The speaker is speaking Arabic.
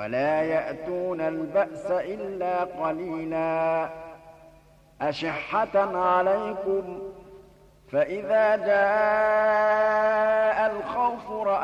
ولا يأتون البأس إلا قليلا أشحة عليكم فإذا جاء الخوف